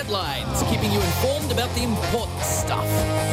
Headlines, keeping you informed about the important stuff.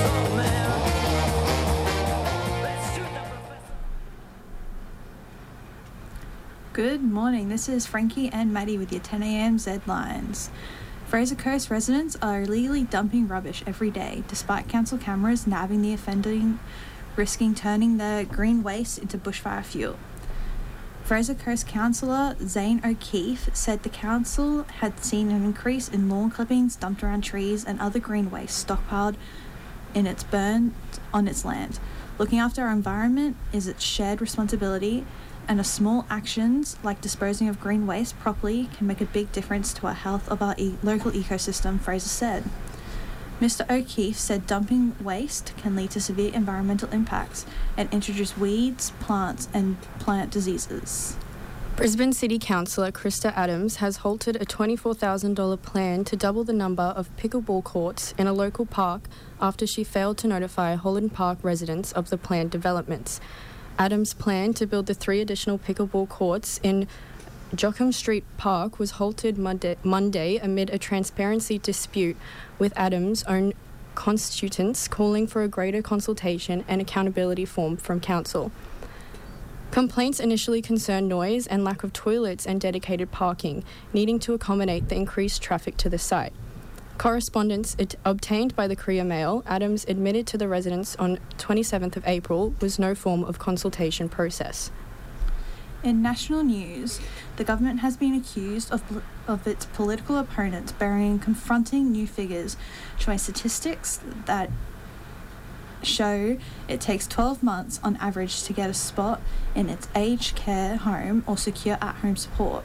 Good morning, this is Frankie and Maddie with your 10 a.m. Headlines. Fraser Coast residents are illegally dumping rubbish every day, despite council cameras nabbing the offending, risking turning their green waste into bushfire fuel. Fraser Coast Councillor Zane O'Keefe said the council had seen an increase in lawn clippings dumped around trees and other green waste stockpiled in its burned on its land. Looking after our environment is its shared responsibility, and a small actions like disposing of green waste properly can make a big difference to our health of our local ecosystem, Fraser said. Mr. O'Keefe said dumping waste can lead to severe environmental impacts and introduce weeds, plants and plant diseases. Brisbane City Councillor Krista Adams has halted a $24,000 plan to double the number of pickleball courts in a local park after she failed to notify Holland Park residents of the planned developments. Adams' plan to build the 3 additional pickleball courts in Joachim Street Park was halted Monday amid a transparency dispute, with Adams' own constituents calling for a greater consultation and accountability form from council. Complaints initially concerned noise and lack of toilets and dedicated parking, needing to accommodate the increased traffic to the site. Correspondence obtained by the Courier Mail, Adams admitted to the residents on 27th of April was no form of consultation process. In national news, the government has been accused of its political opponents burying confronting new figures, showing statistics that show it takes 12 months on average to get a spot in its aged care home or secure at-home support.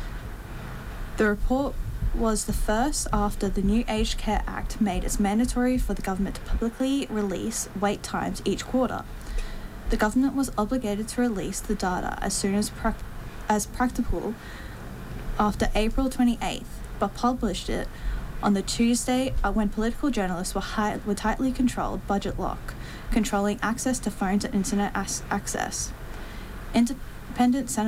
The report was the first after the new Aged Care Act made it mandatory for the government to publicly release wait times each quarter. The government was obligated to release the data as soon as practicable after April 28th, but published it on the Tuesday when political journalists were tightly controlled budget lock, controlling access to phones and internet access. Independent Senator